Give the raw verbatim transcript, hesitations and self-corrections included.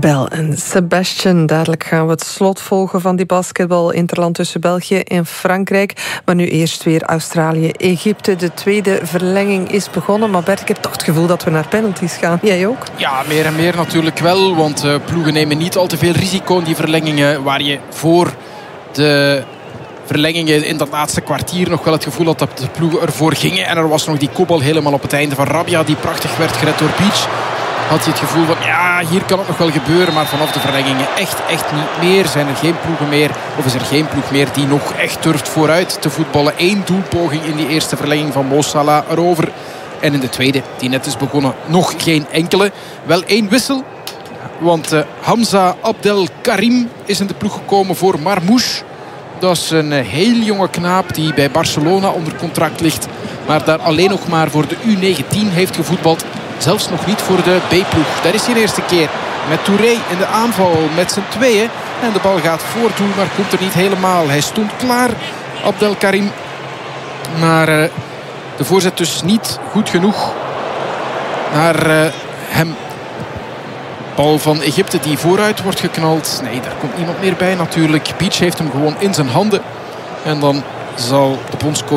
Bel en Sebastian. Dadelijk gaan we het slot volgen van die basketbal-interland tussen België en Frankrijk. Maar nu eerst weer Australië-Egypte. De tweede verlenging is begonnen. Maar Bert, ik heb toch het gevoel dat we naar penalties gaan. Jij ook? Ja, meer en meer natuurlijk wel. Want uh, ploegen nemen niet al te veel risico in die verlengingen. Waar je voor de verlengingen in dat laatste kwartier nog wel het gevoel had dat de ploegen ervoor gingen. En er was nog die kopbal helemaal op het einde van Rabia, die prachtig werd gered door Beach. Had je het gevoel van, ja, hier kan het nog wel gebeuren. Maar vanaf de verlengingen echt, echt niet meer. Zijn er geen ploegen meer, of is er geen ploeg meer die nog echt durft vooruit te voetballen. Eén doelpoging in die eerste verlenging van Mo Salah erover. En in de tweede, die net is begonnen, nog geen enkele. Wel één wissel. Want uh, Hamza Abdel Karim is in de ploeg gekomen voor Marmouche. Dat is een uh, heel jonge knaap die bij Barcelona onder contract ligt. Maar daar alleen nog maar voor de U negentien heeft gevoetbald. Zelfs nog niet voor de B-ploeg. Dat is zijn eerste keer. Met Touré in de aanval met z'n tweeën. En de bal gaat voor doel, maar komt er niet helemaal. Hij stond klaar, Abdel Karim. Maar uh, de voorzet dus niet goed genoeg naar uh, hem. Bal van Egypte die vooruit wordt geknald. Nee, daar komt niemand meer bij natuurlijk. Beach heeft hem gewoon in zijn handen. En dan zal de bondscoach